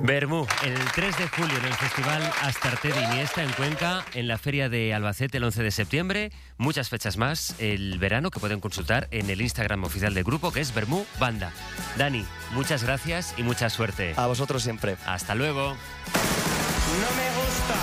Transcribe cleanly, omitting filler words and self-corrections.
Bermú, el 3 de julio en el Festival Astarte de Iniesta en Cuenca, en la Feria de Albacete el 11 de septiembre, muchas fechas más el verano que pueden consultar en el Instagram oficial del grupo, que es Bermú Banda. Dani, muchas gracias y mucha suerte. A vosotros siempre. Hasta luego. No me gusta.